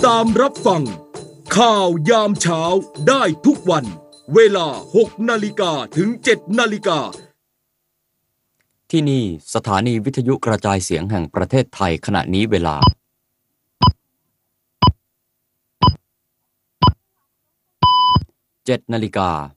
ตามรับฟังข่าวยามเช้าได้ทุกวันเวลา 6 นาฬิกาถึง 7 นาฬิกาที่นี่สถานีวิทยุกระจายเสียงแห่งประเทศไทยขณะนี้เวลา 7 นาฬิกา